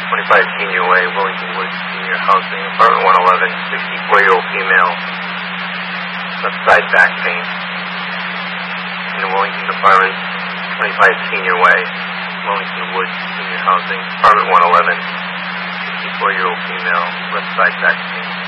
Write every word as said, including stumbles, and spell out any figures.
twenty-five Senior Way, Wellington Woods Senior Housing, apartment one eleven, sixty-four-year-old female, left side back pain. In the Wellington Apartment, twenty-five Senior Way, Wellington Woods Senior Housing, apartment one eleven, sixty-four-year-old female, left side back pain.